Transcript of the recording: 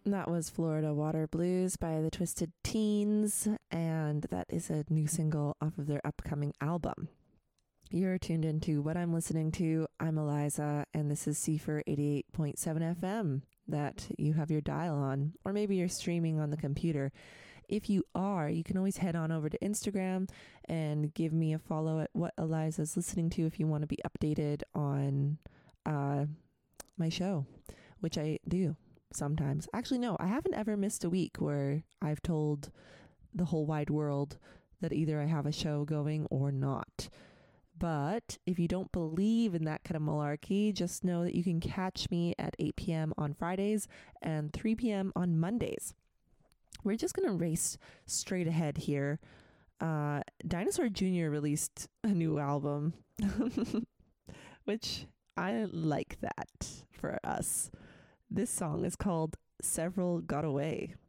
That was Florida Water Blues by the Twisted Teens, and that is a new single off of their upcoming album. You're tuned into What I'm Listening To. I'm Eliza, and this is CFR 88.7 FM that you have your dial on, or maybe you're streaming on the computer. If you are, you can always head on over to Instagram and give me a follow at What Eliza's Listening To if you want to be updated on my show, which I do sometimes. Actually, no, I haven't ever missed a week where I've told the whole wide world that either I have a show going or not. But if you don't believe in that kind of malarkey, just know that you can catch me at 8 p.m. on Fridays and 3 p.m. on Mondays. We're just going to race straight ahead here. Dinosaur Jr. released a new album, which I like that for us. This song is called Several Got Away.